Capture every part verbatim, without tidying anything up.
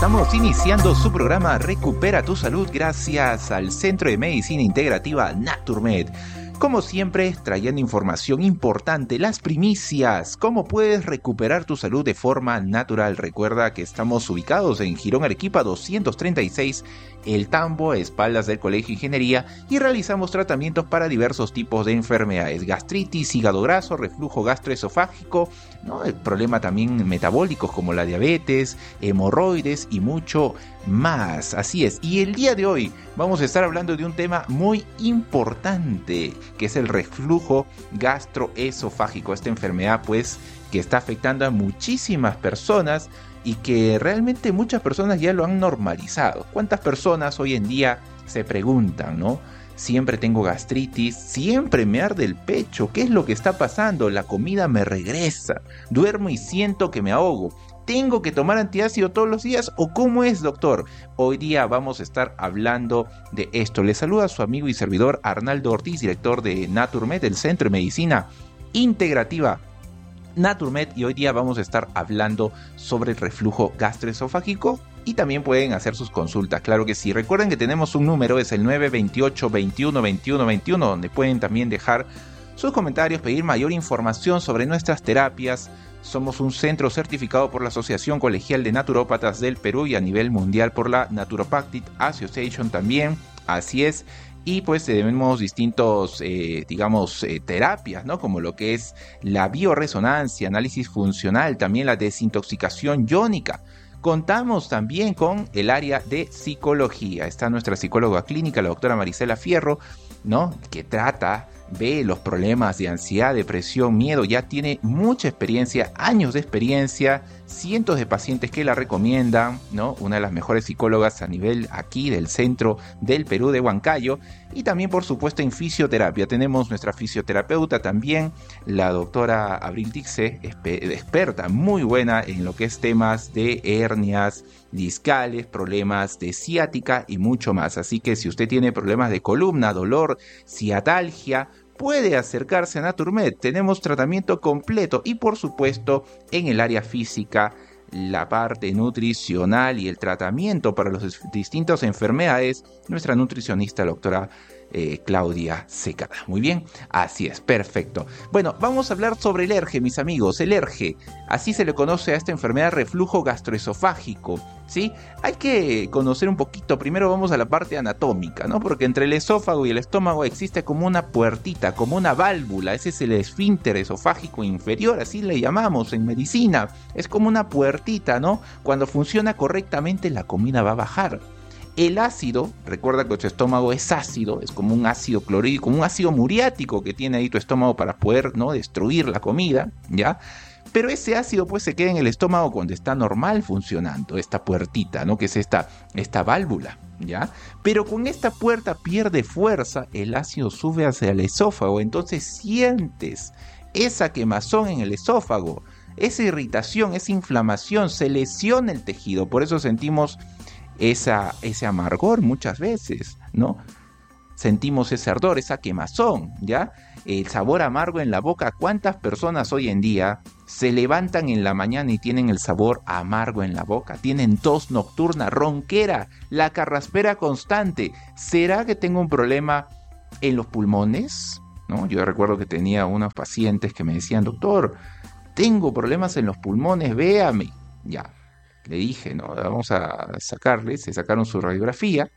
Estamos iniciando su programa Recupera tu Salud gracias al Centro de Medicina Integrativa Naturmed. Como siempre, trayendo información importante, las primicias, cómo puedes recuperar tu salud de forma natural. Recuerda que estamos ubicados en Girón Arequipa doscientos treinta y seis, El Tambo, a espaldas del Colegio de Ingeniería, y realizamos tratamientos para diversos tipos de enfermedades: gastritis, hígado graso, reflujo gastroesofágico, ¿no? El problema también metabólicos como la diabetes, hemorroides y mucho más. Así es, y el día de hoy vamos a estar hablando de un tema muy importante, que es el reflujo gastroesofágico. Esta enfermedad pues que está afectando a muchísimas personas y que realmente muchas personas ya lo han normalizado. ¿Cuántas personas hoy en día se preguntan, ¿no? Siempre tengo gastritis, siempre me arde el pecho, ¿qué es lo que está pasando? La comida me regresa, duermo y siento que me ahogo. ¿Tengo que tomar antiácido todos los días o cómo es, doctor? Hoy día vamos a estar hablando de esto. Les saluda su amigo y servidor Arnaldo Ortiz, director de Naturmed, el Centro de Medicina Integrativa Naturmed, y hoy día vamos a estar hablando sobre el reflujo gastroesofágico y también pueden hacer sus consultas, claro que sí. Recuerden que tenemos un número, es el nueve dos ocho, veintiuno, veintiuno, veintiuno, donde pueden también dejar sus comentarios, pedir mayor información sobre nuestras terapias. Somos un centro certificado por la Asociación Colegial de Naturópatas del Perú y a nivel mundial por la Naturopathic Association también, así es. Y pues tenemos distintos, eh, digamos, eh, terapias, ¿no? Como lo que es la bioresonancia, análisis funcional, también la desintoxicación iónica. Contamos también con el área de psicología. Está nuestra psicóloga clínica, la doctora Marisela Fierro, ¿no? Que trata, ve los problemas de ansiedad, depresión, miedo. Ya tiene mucha experiencia, años de experiencia, cientos de pacientes que la recomiendan, ¿no? Una de las mejores psicólogas a nivel aquí del centro del Perú, de Huancayo. Y también, por supuesto, en fisioterapia. Tenemos nuestra fisioterapeuta también, la doctora Abril Tixe, experta muy buena en lo que es temas de hernias discales, problemas de ciática y mucho más. Así que si usted tiene problemas de columna, dolor, ciatalgia, puede acercarse a Naturmed. Tenemos tratamiento completo y, por supuesto, en el área física, la parte nutricional y el tratamiento para las distintas enfermedades, nuestra nutricionista, la doctora eh, Claudia Secada. Muy bien, así es, perfecto. Bueno, vamos a hablar sobre el ERGE, mis amigos. El ERGE, así se le conoce a esta enfermedad, reflujo gastroesofágico, ¿sí? Hay que conocer un poquito, primero vamos a la parte anatómica, ¿no? Porque entre el esófago y el estómago existe como una puertita, como una válvula. Ese es el esfínter esofágico inferior, así le llamamos en medicina. Es como una puertita, ¿no? Cuando funciona correctamente, la comida va a bajar. El ácido, recuerda que tu estómago es ácido, es como un ácido clorhídrico, como un ácido muriático que tiene ahí tu estómago para poder, ¿no?, destruir la comida, ¿ya? Pero ese ácido pues se queda en el estómago cuando está normal funcionando, esta puertita, ¿no?, que es esta, esta válvula, ¿ya? Pero con esta puerta pierde fuerza, el ácido sube hacia el esófago, entonces sientes esa quemazón en el esófago, esa irritación, esa inflamación, se lesiona el tejido, por eso sentimos esa, ese amargor muchas veces, ¿no? Sentimos ese ardor, esa quemazón, ¿ya? El sabor amargo en la boca. ¿Cuántas personas hoy en día se levantan en la mañana y tienen el sabor amargo en la boca? Tienen tos nocturna, ronquera, la carraspera constante. ¿Será que tengo un problema en los pulmones? ¿No? Yo recuerdo que tenía unos pacientes que me decían, doctor, tengo problemas en los pulmones, véame. Ya, le dije, no, vamos a sacarles, se sacaron su radiografía.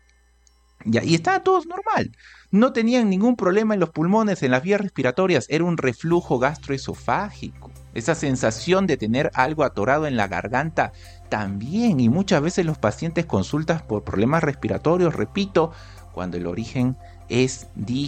Ya, y estaba todo normal, no tenían ningún problema en los pulmones, en las vías respiratorias, era un reflujo gastroesofágico, esa sensación de tener algo atorado en la garganta también, y muchas veces los pacientes consultan por problemas respiratorios, repito, cuando el origen es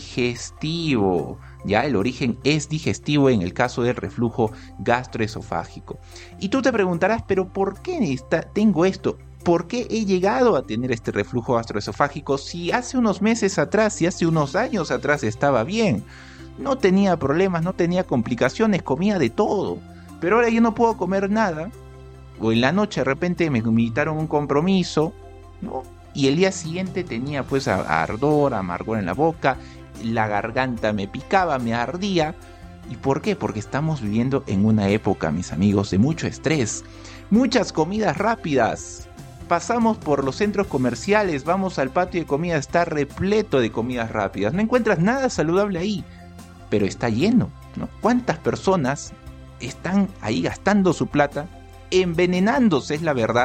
digestivo, ya el origen es digestivo en el caso del reflujo gastroesofágico. Y tú te preguntarás, pero ¿por qué está, tengo esto? ¿Por qué he llegado a tener este reflujo gastroesofágico si hace unos meses atrás, si hace unos años atrás estaba bien? No tenía problemas, no tenía complicaciones, comía de todo. Pero ahora yo no puedo comer nada. O en la noche de repente me invitaron a un compromiso, ¿no? Y el día siguiente tenía pues ardor, amargor en la boca, la garganta me picaba, me ardía. ¿Y por qué? Porque estamos viviendo en una época, mis amigos, de mucho estrés, muchas comidas rápidas, Pasamos por los centros comerciales, vamos al patio de comida, está repleto de comidas rápidas. No encuentras nada saludable ahí, pero está lleno, ¿no? ¿Cuántas personas están ahí gastando su plata, envenenándose, es la verdad,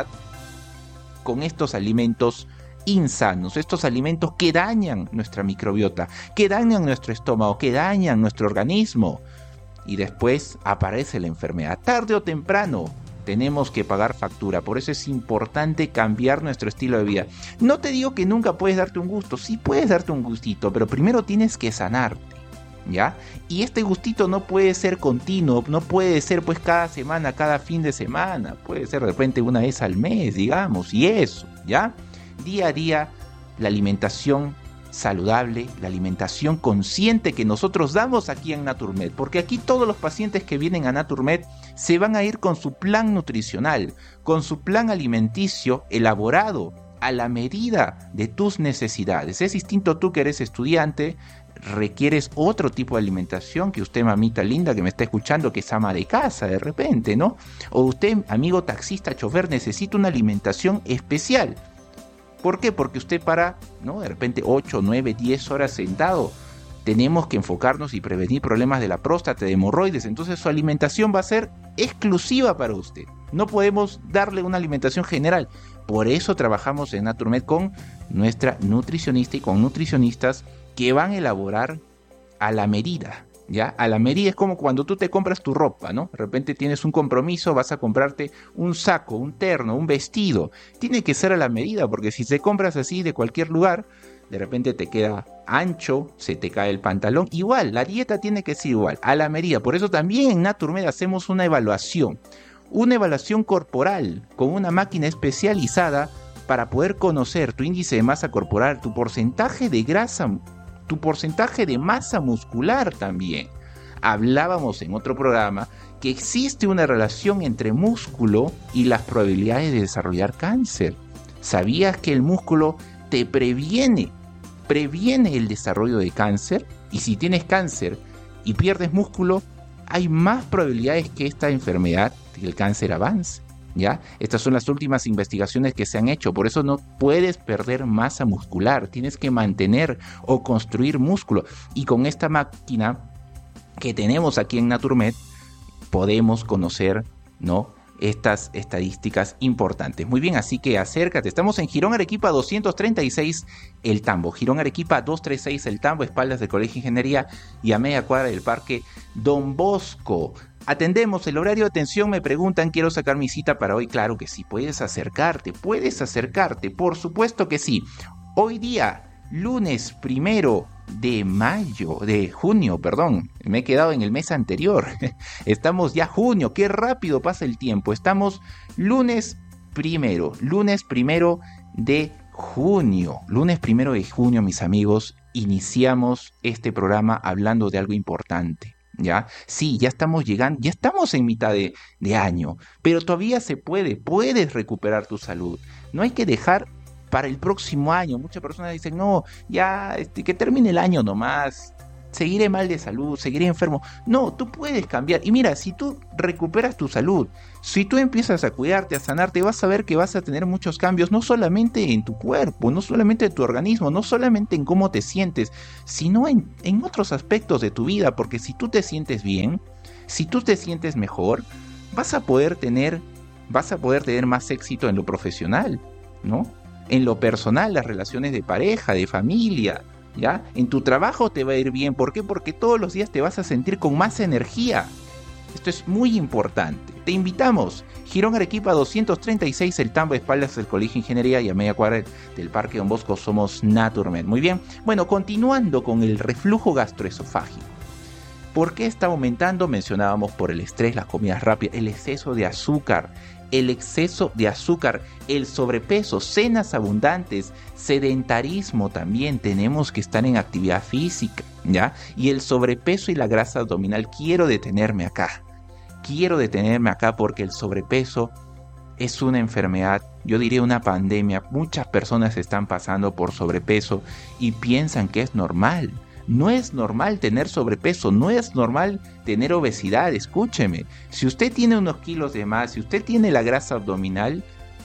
con estos alimentos insanos, estos alimentos que dañan nuestra microbiota, que dañan nuestro estómago, que dañan nuestro organismo? Y después aparece la enfermedad. Tarde o temprano tenemos que pagar factura. Por eso es importante cambiar nuestro estilo de vida. No te digo que nunca puedes darte un gusto. Sí puedes darte un gustito, pero primero tienes que sanarte, ¿ya? Y este gustito no puede ser continuo, no puede ser pues cada semana, cada fin de semana. Puede ser de repente una vez al mes, digamos, y eso, ¿ya? Día a día, la alimentación saludable, la alimentación consciente que nosotros damos aquí en Naturmed, porque aquí todos los pacientes que vienen a Naturmed se van a ir con su plan nutricional, con su plan alimenticio elaborado a la medida de tus necesidades. Es distinto tú que eres estudiante, requieres otro tipo de alimentación que usted, mamita linda que me está escuchando, que es ama de casa de repente, ¿no? O usted, amigo taxista, chofer, necesita una alimentación especial. ¿Por qué? Porque usted para, ¿no? De repente ocho, nueve, diez horas sentado. Tenemos que enfocarnos y prevenir problemas de la próstata, de hemorroides. Entonces su alimentación va a ser exclusiva para usted. No podemos darle una alimentación general. Por eso trabajamos en Naturmed con nuestra nutricionista y con nutricionistas que van a elaborar a la medida. ¿Ya? A la medida es como cuando tú te compras tu ropa, ¿no? De repente tienes un compromiso, vas a comprarte un saco, un terno, un vestido. Tiene que ser a la medida, porque si te compras así de cualquier lugar, de repente te queda ancho, se te cae el pantalón. Igual, la dieta tiene que ser igual, a la medida. Por eso también en Naturmed hacemos una evaluación, una evaluación corporal con una máquina especializada para poder conocer tu índice de masa corporal, tu porcentaje de grasa, tu porcentaje de masa muscular también. Hablábamos en otro programa que existe una relación entre músculo y las probabilidades de desarrollar cáncer. ¿Sabías que el músculo te previene, previene el desarrollo de cáncer? Y si tienes cáncer y pierdes músculo, hay más probabilidades que esta enfermedad, que el cáncer avance. ¿Ya? Estas son las últimas investigaciones que se han hecho, por eso no puedes perder masa muscular, tienes que mantener o construir músculo. Y con esta máquina que tenemos aquí en Naturmed, podemos conocer, ¿no?, estas estadísticas importantes. Muy bien, así que acércate. Estamos en Girón Arequipa doscientos treinta y seis El Tambo. Girón Arequipa doscientos treinta y seis El Tambo, espaldas del Colegio de Ingeniería y a media cuadra del Parque Don Bosco. Atendemos el horario de atención, me preguntan, quiero sacar mi cita para hoy. Claro que sí, puedes acercarte, puedes acercarte, por supuesto que sí. Hoy día, lunes primero de mayo, de junio, perdón, me he quedado en el mes anterior. Estamos ya junio, qué rápido pasa el tiempo. Estamos lunes primero, lunes primero de junio. Lunes primero de junio, mis amigos, iniciamos este programa hablando de algo importante. ¿Ya? Sí, ya estamos llegando, ya estamos en mitad de, de año, pero todavía se puede, puedes recuperar tu salud. No hay que dejar para el próximo año. Muchas personas dicen, no, ya este, que termine el año nomás, seguiré mal de salud, seguiré enfermo. No, tú puedes cambiar. Y mira, si tú recuperas tu salud, si tú empiezas a cuidarte, a sanarte, vas a ver que vas a tener muchos cambios, no solamente en tu cuerpo, no solamente en tu organismo, no solamente en cómo te sientes, sino en, en otros aspectos de tu vida, porque si tú te sientes bien, si tú te sientes mejor, vas a poder tener, vas a poder tener más éxito en lo profesional, ¿no? En lo personal, las relaciones de pareja, de familia, ¿ya? En tu trabajo te va a ir bien. ¿Por qué? Porque todos los días te vas a sentir con más energía. Esto es muy importante. Te invitamos. Girón Arequipa doscientos treinta y seis El Tambo, espaldas del Colegio de Ingeniería y a media cuadra del Parque Don Bosco. Somos Naturmed. Muy bien. Bueno, continuando con el reflujo gastroesofágico. ¿Por qué está aumentando? Mencionábamos por el estrés, las comidas rápidas, el exceso de azúcar. El exceso de azúcar, el sobrepeso, cenas abundantes, sedentarismo también, tenemos que estar en actividad física, ¿ya? Y el sobrepeso y la grasa abdominal, quiero detenerme acá, quiero detenerme acá porque el sobrepeso es una enfermedad, yo diría una pandemia. Muchas personas están pasando por sobrepeso y piensan que es normal. No es normal tener sobrepeso, no es normal tener obesidad, escúcheme. Si usted tiene unos kilos de más, si usted tiene la grasa abdominal,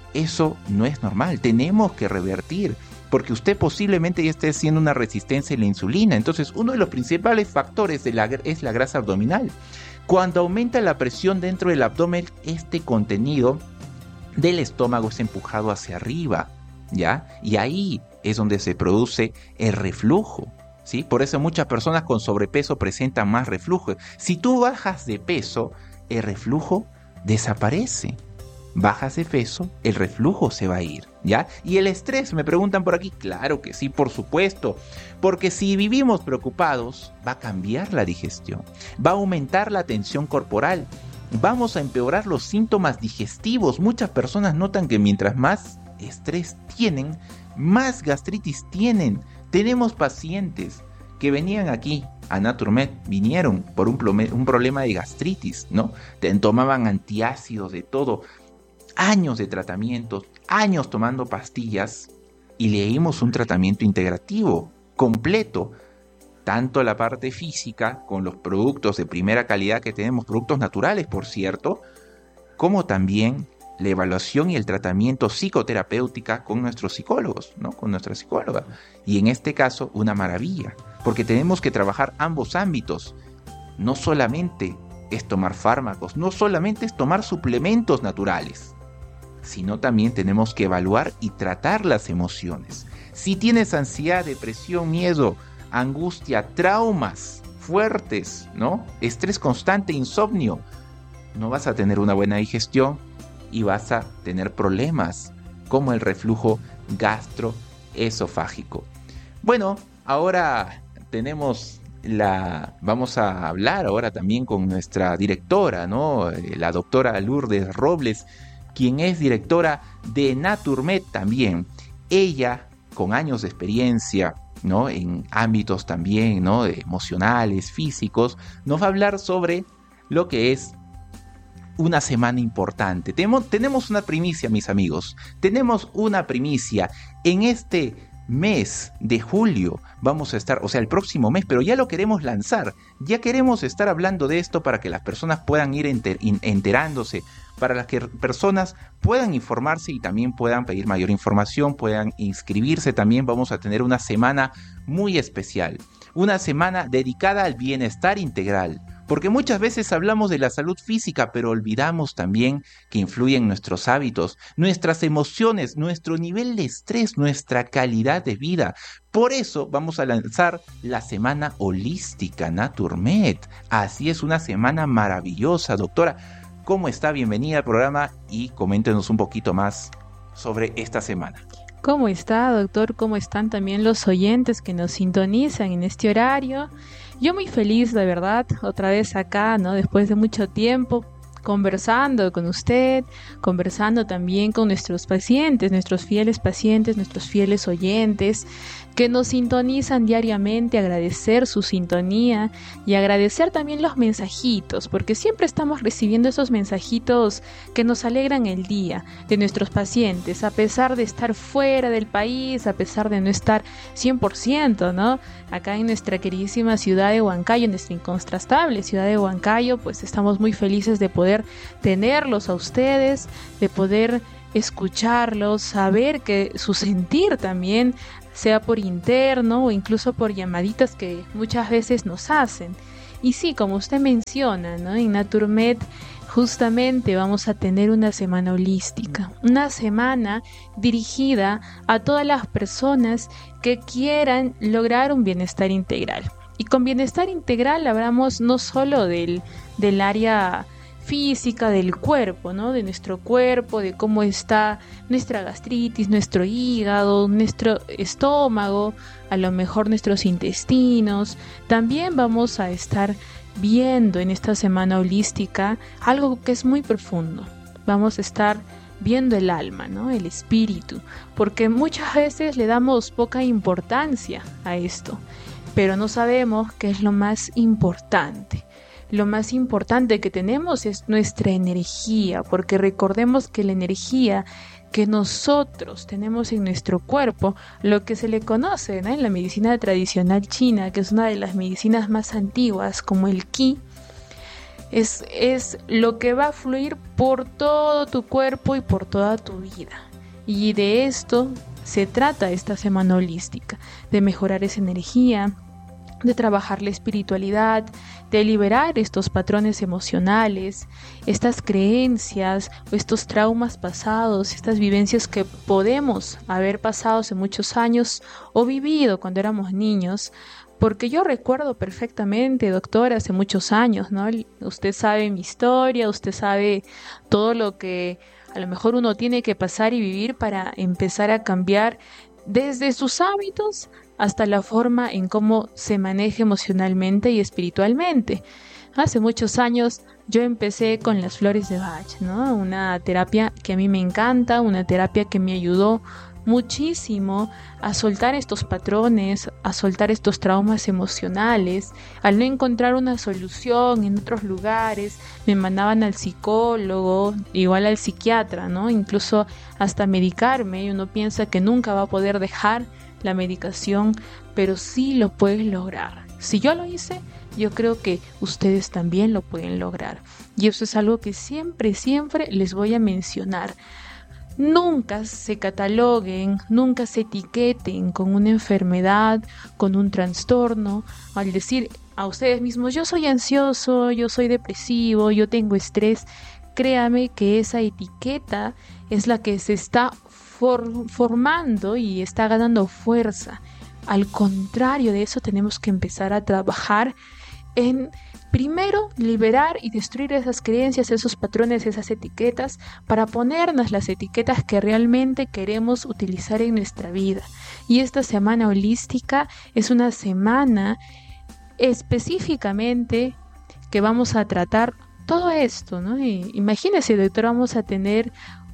eso no es normal, tenemos que revertir, porque usted posiblemente ya esté haciendo una resistencia a la insulina. Entonces, uno de los principales factores de la, es la grasa abdominal. Cuando aumenta la presión dentro del abdomen, este contenido del estómago es empujado hacia arriba, ¿ya? Y ahí es donde se produce el reflujo, ¿sí? Por eso muchas personas con sobrepeso presentan más reflujo. Si tú bajas de peso, el reflujo desaparece. Bajas de peso, el reflujo se va a ir, ¿ya? Y el estrés, me preguntan por aquí, claro que sí, por supuesto, porque si vivimos preocupados, va a cambiar la digestión, va a aumentar la tensión corporal, vamos a empeorar los síntomas digestivos. Muchas personas notan que mientras más estrés tienen, más gastritis tienen. Tenemos pacientes que venían aquí a Naturmed, vinieron por un, plome, un problema de gastritis, ¿no? Tomaban antiácidos, de todo, años de tratamientos, años tomando pastillas, y le dimos un tratamiento integrativo, completo, tanto la parte física, con los productos de primera calidad que tenemos, productos naturales por cierto, como también la evaluación y el tratamiento psicoterapéutica con nuestros psicólogos, ¿no? Con nuestra psicóloga. Y en este caso, una maravilla, porque tenemos que trabajar ambos ámbitos. No solamente es tomar fármacos, no solamente es tomar suplementos naturales, sino también tenemos que evaluar y tratar las emociones. Si tienes ansiedad, depresión, miedo, angustia, traumas fuertes, ¿no? Estrés constante, insomnio, no vas a tener una buena digestión y vas a tener problemas como el reflujo gastroesofágico. Bueno, ahora tenemos la, vamos a hablar ahora también con nuestra directora, ¿no? La doctora Lourdes Robles, quien es directora de Naturmed también. Ella, con años de experiencia, ¿no? En ámbitos también, ¿no? Emocionales, físicos, nos va a hablar sobre lo que es una semana importante. Tenemos, tenemos una primicia, mis amigos. Tenemos una primicia. En este mes de julio vamos a estar, o sea, el próximo mes, pero ya lo queremos lanzar. Ya queremos estar hablando de esto para que las personas puedan ir enter, enterándose, para que las personas puedan informarse y también puedan pedir mayor información, puedan inscribirse también. Vamos a tener una semana muy especial. Una semana dedicada al bienestar integral. Porque muchas veces hablamos de la salud física, pero olvidamos también que influyen nuestros hábitos, nuestras emociones, nuestro nivel de estrés, nuestra calidad de vida. Por eso vamos a lanzar la Semana Holística Naturmed. Así es, una semana maravillosa. Doctora, ¿cómo está? Bienvenida al programa y coméntenos un poquito más sobre esta semana. ¿Cómo está, doctor? ¿Cómo están también los oyentes que nos sintonizan en este horario? Yo muy feliz, de verdad, otra vez acá, ¿no? Después de mucho tiempo, conversando con usted, conversando también con nuestros pacientes, nuestros fieles pacientes, nuestros fieles oyentes, que nos sintonizan diariamente, agradecer su sintonía y agradecer también los mensajitos, porque siempre estamos recibiendo esos mensajitos que nos alegran el día de nuestros pacientes, a pesar de estar fuera del país, a pesar de no estar cien por ciento, ¿no? Acá en nuestra queridísima ciudad de Huancayo, en nuestra incontrastable ciudad de Huancayo, pues estamos muy felices de poder tenerlos a ustedes, de poder escucharlos, saber que su sentir también, sea por interno o incluso por llamaditas que muchas veces nos hacen. Y sí, como usted menciona, ¿no? En Naturmed justamente vamos a tener una semana holística, una semana dirigida a todas las personas que quieran lograr un bienestar integral. Y con bienestar integral hablamos no solo del, del área física del cuerpo, ¿no? De nuestro cuerpo, de cómo está nuestra gastritis, nuestro hígado, nuestro estómago, a lo mejor nuestros intestinos. También vamos a estar viendo en esta semana holística algo que es muy profundo. Vamos a estar viendo el alma, ¿no? El espíritu, porque muchas veces le damos poca importancia a esto, pero no sabemos qué es lo más importante. Lo más importante que tenemos es nuestra energía, porque recordemos que la energía que nosotros tenemos en nuestro cuerpo, lo que se le conoce, ¿no? En la medicina tradicional china, que es una de las medicinas más antiguas, como el qi, Es, es lo que va a fluir por todo tu cuerpo y por toda tu vida. Y de esto se trata esta semana holística, de mejorar esa energía, de trabajar la espiritualidad, de liberar estos patrones emocionales, estas creencias o estos traumas pasados, estas vivencias que podemos haber pasado hace muchos años o vivido cuando éramos niños. Porque yo recuerdo perfectamente, doctora, hace muchos años, ¿no? Usted sabe mi historia, usted sabe todo lo que a lo mejor uno tiene que pasar y vivir para empezar a cambiar desde sus hábitos hasta la forma en cómo se maneja emocionalmente y espiritualmente. Hace muchos años yo empecé con las flores de Bach, ¿no? Una terapia que a mí me encanta, una terapia que me ayudó muchísimo a soltar estos patrones, a soltar estos traumas emocionales. Al no encontrar una solución en otros lugares, me mandaban al psicólogo, igual al psiquiatra, ¿no? Incluso hasta medicarme, y uno piensa que nunca va a poder dejar la medicación, pero sí lo puedes lograr. Si yo lo hice, yo creo que ustedes también lo pueden lograr. Y eso es algo que siempre, siempre les voy a mencionar. Nunca se cataloguen, nunca se etiqueten con una enfermedad, con un trastorno, al decir a ustedes mismos, yo soy ansioso, yo soy depresivo, yo tengo estrés. Créame que esa etiqueta es la que se está for- formando y está ganando fuerza. Al contrario de eso, tenemos que empezar a trabajar en, primero, liberar y destruir esas creencias, esos patrones, esas etiquetas, para ponernos las etiquetas que realmente queremos utilizar en nuestra vida. Y esta semana holística es una semana específicamente que vamos a tratar todo esto, ¿no? Y imagínense, doctor, vamos a tener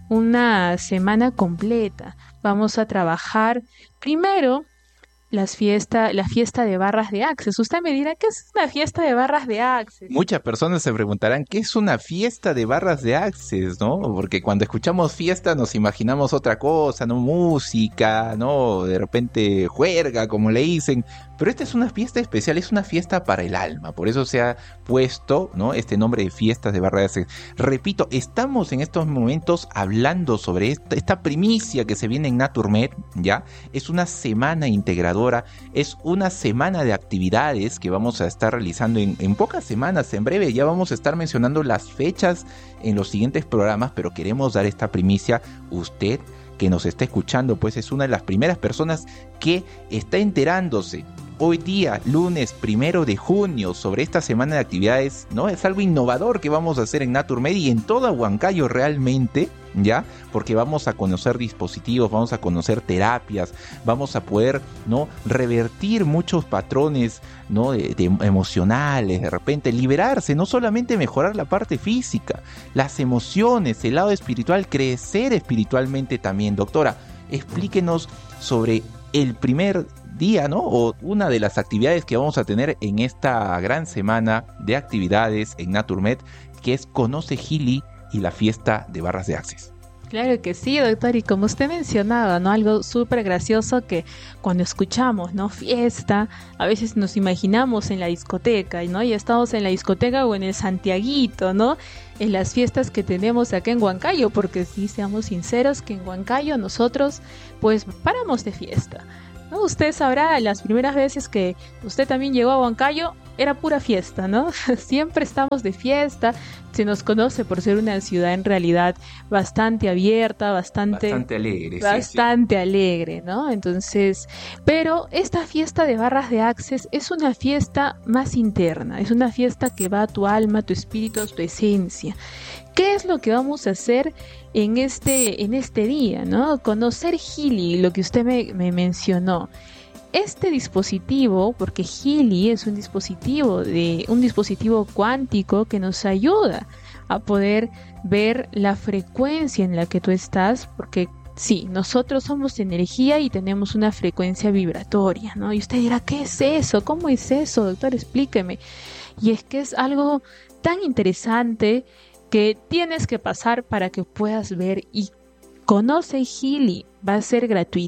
una semana completa. Vamos a trabajar primero Las fiesta, la fiesta de barras de Access. Usted me dirá, ¿qué es una fiesta de barras de Access? Muchas personas se preguntarán, ¿qué es una fiesta de barras de Access, no? Porque cuando escuchamos fiesta nos imaginamos otra cosa, ¿no? Música, ¿no? De repente juerga, como le dicen. Pero esta es una fiesta especial, es una fiesta para el alma. Por eso se ha puesto, ¿no? Este nombre de fiestas de barras de Access. Repito, estamos en estos momentos hablando sobre esta, esta primicia que se viene en Naturmed, ¿ya? Es una semana integradora. Es una semana de actividades que vamos a estar realizando en, en pocas semanas, en breve. Ya vamos a estar mencionando las fechas en los siguientes programas, pero queremos dar esta primicia. Usted que nos está escuchando, pues es una de las primeras personas que está enterándose hoy día, lunes primero de junio, sobre esta semana de actividades, ¿no? Es algo innovador que vamos a hacer en Naturmed y en toda Huancayo realmente, ¿ya? Porque vamos a conocer dispositivos, vamos a conocer terapias, vamos a poder, ¿no? Revertir muchos patrones, ¿no? De, de emocionales, de repente liberarse, no solamente mejorar la parte física, las emociones, el lado espiritual, crecer espiritualmente también. Doctora, explíquenos sobre el primer día, ¿no? O una de las actividades que vamos a tener en esta gran semana de actividades en Naturmed, que es Conoce Gili y la fiesta de barras de Access. Claro que sí, doctor, y como usted mencionaba, ¿no? Algo súper gracioso que cuando escuchamos, ¿no? Fiesta, a veces nos imaginamos en la discoteca, ¿no? Ya estamos en la discoteca o en el Santiaguito, ¿no? En las fiestas que tenemos acá en Huancayo, porque sí, seamos sinceros que en Huancayo nosotros, pues, paramos de fiesta, ¿no? Usted sabrá, las primeras veces que usted también llegó a Huancayo, era pura fiesta, ¿no? Siempre estamos de fiesta. Se nos conoce por ser una ciudad en realidad bastante abierta, bastante, bastante alegre, bastante sí, sí. alegre, ¿no? Entonces, pero esta fiesta de barras de Access es una fiesta más interna, es una fiesta que va a tu alma, a tu espíritu, a tu esencia. ¿Qué es lo que vamos a hacer en este, en este día, ¿no? Conocer Gili, lo que usted me, me mencionó. Este dispositivo, porque Gili es un dispositivo de un dispositivo cuántico que nos ayuda a poder ver la frecuencia en la que tú estás, porque sí, nosotros somos energía y tenemos una frecuencia vibratoria, ¿no? Y usted dirá, ¿qué es eso? ¿Cómo es eso, doctor? Explíqueme. Y es que es algo tan interesante que tienes que pasar para que puedas ver. Y Conoce Gili va a ser gratuito.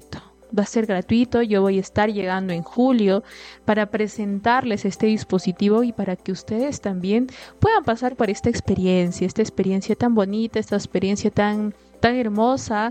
va a ser gratuito. Yo voy a estar llegando en julio para presentarles este dispositivo y para que ustedes también puedan pasar por esta experiencia, esta experiencia tan bonita, esta experiencia tan, tan hermosa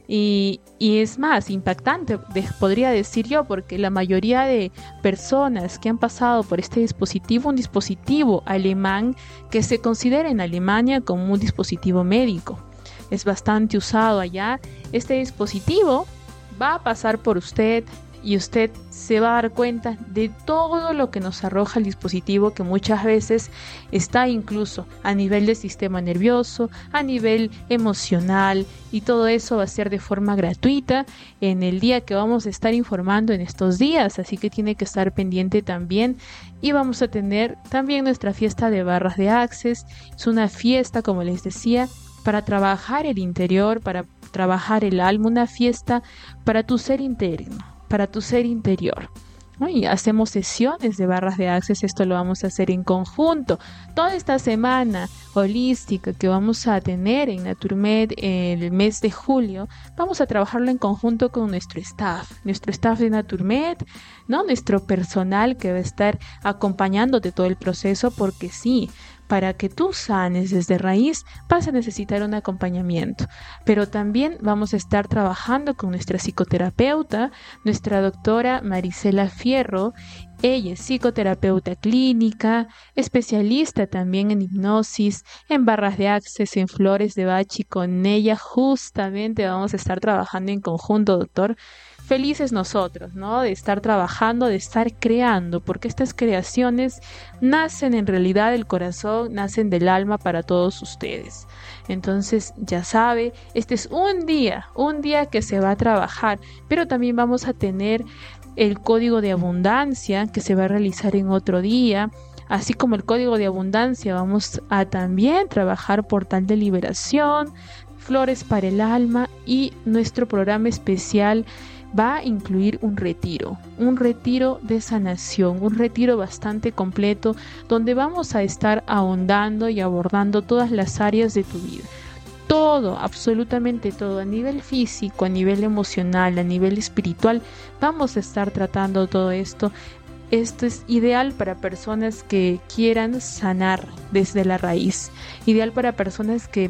y, y es más impactante, podría decir yo, porque la mayoría de personas que han pasado por este dispositivo, un dispositivo alemán que se considera en Alemania como un dispositivo médico, es bastante usado allá. Este dispositivo va a pasar por usted y usted se va a dar cuenta de todo lo que nos arroja el dispositivo, que muchas veces está incluso a nivel del sistema nervioso, a nivel emocional, y todo eso va a ser de forma gratuita en el día que vamos a estar informando en estos días, así que tiene que estar pendiente también. Y vamos a tener también nuestra fiesta de barras de Access. Es una fiesta, como les decía, para trabajar el interior, para trabajar el alma, una fiesta para tu ser interno, para tu ser interior. Y hacemos sesiones de barras de Access, esto lo vamos a hacer en conjunto. Toda esta semana holística que vamos a tener en Naturmed en el mes de julio, vamos a trabajarlo en conjunto con nuestro staff, nuestro staff de Naturmed, ¿no? Nuestro personal que va a estar acompañándote todo el proceso, porque sí, para que tú sanes desde raíz vas a necesitar un acompañamiento, pero también vamos a estar trabajando con nuestra psicoterapeuta, nuestra doctora Marisela Fierro. Ella es psicoterapeuta clínica, especialista también en hipnosis, en barras de Access, en flores de Bach, y con ella justamente vamos a estar trabajando en conjunto, doctor. Felices nosotros, ¿no? De estar trabajando, de estar creando, porque estas creaciones nacen en realidad del corazón, nacen del alma para todos ustedes. Entonces, ya sabe, este es un día, un día que se va a trabajar, pero también vamos a tener el código de abundancia que se va a realizar en otro día. Así como el código de abundancia, vamos a también trabajar portal de liberación, flores para el alma, y nuestro programa especial va a incluir un retiro, un retiro de sanación, un retiro bastante completo donde vamos a estar ahondando y abordando todas las áreas de tu vida. Todo, absolutamente todo, a nivel físico, a nivel emocional, a nivel espiritual, vamos a estar tratando todo esto. Esto es ideal para personas que quieran sanar desde la raíz, ideal para personas que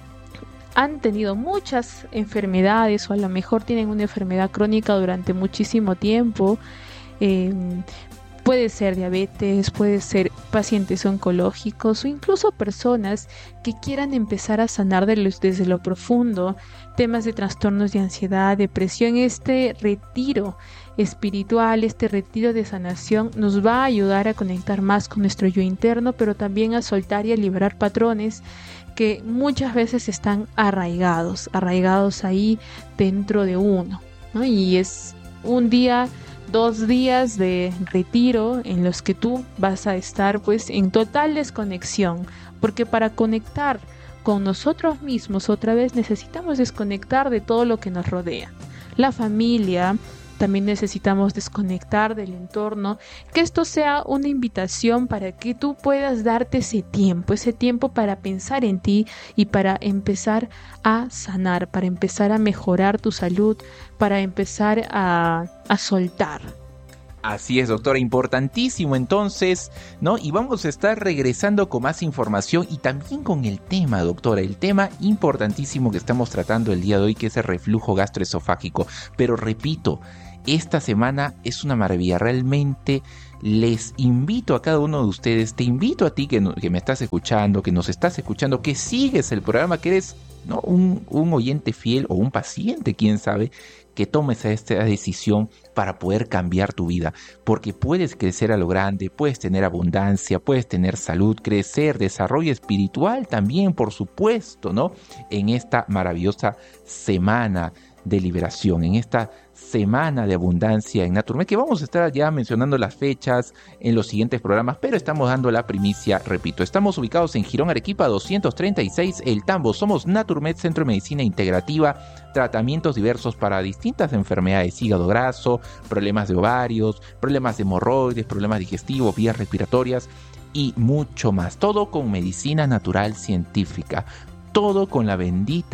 han tenido muchas enfermedades o a lo mejor tienen una enfermedad crónica durante muchísimo tiempo. Eh, puede ser diabetes, puede ser pacientes oncológicos o incluso personas que quieran empezar a sanar de los, desde lo profundo, temas de trastornos de ansiedad, depresión. Este retiro espiritual, este retiro de sanación nos va a ayudar a conectar más con nuestro yo interno, pero también a soltar y a liberar patrones que muchas veces están arraigados, arraigados ahí dentro de uno, ¿no? Y es un día, dos días de retiro en los que tú vas a estar pues en total desconexión, porque para conectar con nosotros mismos otra vez necesitamos desconectar de todo lo que nos rodea, la familia. También necesitamos desconectar del entorno, que esto sea una invitación para que tú puedas darte ese tiempo, ese tiempo para pensar en ti y para empezar a sanar, para empezar a mejorar tu salud, para empezar a, a soltar. Así es, doctora, importantísimo entonces, ¿no? Y vamos a estar regresando con más información y también con el tema, doctora, el tema importantísimo que estamos tratando el día de hoy, que es el reflujo gastroesofágico. Pero repito, esta semana es una maravilla, realmente les invito a cada uno de ustedes, te invito a ti que, no, que me estás escuchando, que nos estás escuchando, que sigues el programa, que eres, ¿no? un, un oyente fiel o un paciente, quién sabe, que tomes esta decisión para poder cambiar tu vida, porque puedes crecer a lo grande, puedes tener abundancia, puedes tener salud, crecer, desarrollo espiritual también, por supuesto, ¿no? En esta maravillosa semana de liberación, en esta semana de abundancia en Naturmed, que vamos a estar ya mencionando las fechas en los siguientes programas, pero estamos dando la primicia, repito, estamos ubicados en Girón Arequipa doscientos treinta y seis, El Tambo. Somos Naturmed, Centro de Medicina Integrativa, tratamientos diversos para distintas enfermedades, hígado graso, problemas de ovarios, problemas de hemorroides, problemas digestivos, vías respiratorias y mucho más, todo con medicina natural científica, todo con la bendita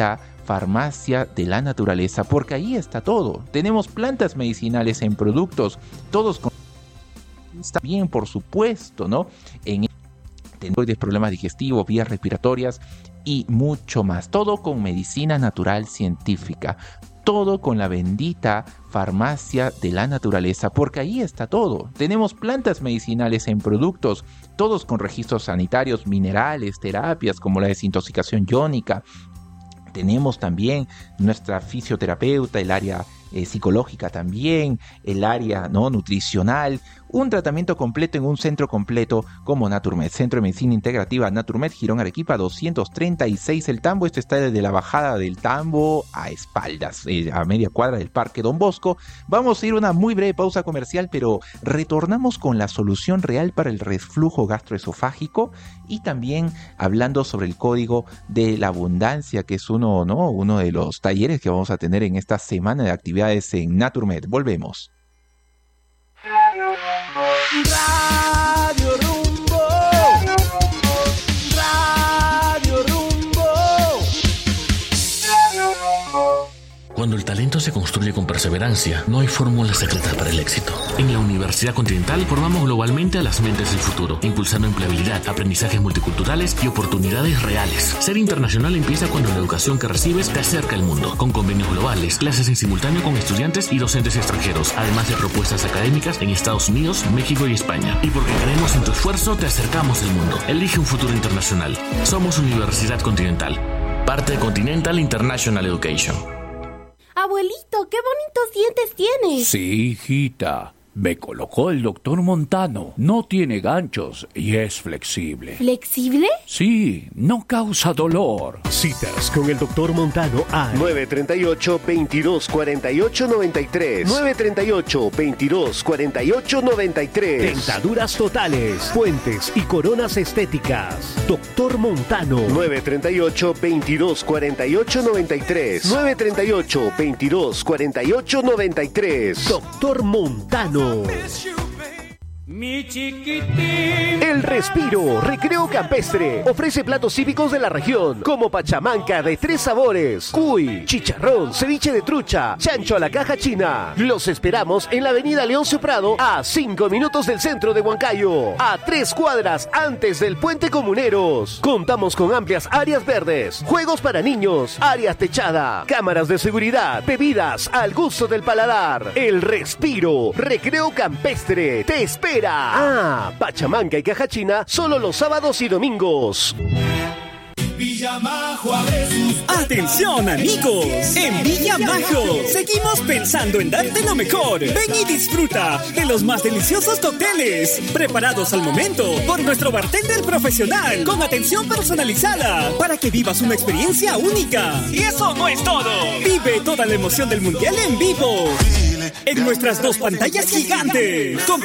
farmacia de la naturaleza, porque ahí está todo. Tenemos plantas medicinales en productos, todos con... Está bien, por supuesto, ¿no? En tiroides, problemas digestivos, vías respiratorias y mucho más. Todo con medicina natural científica. Todo con la bendita farmacia de la naturaleza, porque ahí está todo. Tenemos plantas medicinales en productos, todos con registros sanitarios, minerales, terapias como la desintoxicación iónica. Tenemos también nuestra fisioterapeuta, el área eh, psicológica también, el área no nutricional, un tratamiento completo en un centro completo como Naturmed, Centro de Medicina Integrativa Naturmed, Girón Arequipa doscientos treinta y seis El Tambo. Esto está desde la bajada del Tambo a espaldas, eh, a media cuadra del Parque Don Bosco. Vamos a ir a una muy breve pausa comercial, pero retornamos con la solución real para el reflujo gastroesofágico y también hablando sobre el código de la abundancia, que es uno, ¿no? uno de los talleres que vamos a tener en esta semana de actividades en Naturmed. Volvemos. Radio Rumbo, Radio Rumbo. Cuando el talento se construye con perseverancia, no hay fórmula secreta para el éxito. En la Universidad Continental formamos globalmente a las mentes del futuro, impulsando empleabilidad, aprendizajes multiculturales y oportunidades reales. Ser internacional empieza cuando la educación que recibes te acerca al mundo, con convenios globales, clases en simultáneo con estudiantes y docentes extranjeros, además de propuestas académicas en Estados Unidos, México y España. Y porque creemos en tu esfuerzo, te acercamos al mundo. Elige un futuro internacional. Somos Universidad Continental, parte de Continental International Education. Abuelito, qué bonitos dientes tienes. Sí, hijita. Me colocó el doctor Montano. No tiene ganchos y es flexible. ¿Flexible? Sí, no causa dolor. Citas con el doctor Montano al nueve tres ocho, veintidós cuarenta y ocho noventa y tres. nueve tres ocho, veintidós cuarenta y ocho noventa y tres. Dentaduras totales, puentes y coronas estéticas. Doctor Montano. nueve tres ocho, veintidós cuarenta y ocho noventa y tres. nueve tres ocho, veintidós cuarenta y ocho noventa y tres. Doctor Montano. Mi chiquitín. El Respiro, recreo campestre, ofrece platos típicos de la región, como pachamanca de tres sabores, cuy, chicharrón, ceviche de trucha, chancho a la caja china. Los esperamos en la avenida Leoncio Prado, a cinco minutos del centro de Huancayo, a tres cuadras antes del Puente Comuneros. Contamos con amplias áreas verdes, juegos para niños, áreas techada, cámaras de seguridad, bebidas al gusto del paladar. El Respiro, recreo campestre, te espera. Ah, pachamanca y caja china solo los sábados y domingos. Villa Majo abre sus... ¡Atención, amigos! En Villa Majo seguimos pensando en darte lo mejor. Ven y disfruta de los más deliciosos cócteles preparados al momento por nuestro bartender profesional con atención personalizada para que vivas una experiencia única. Y eso no es todo. Vive toda la emoción del mundial en vivo en nuestras dos pantallas gigantes.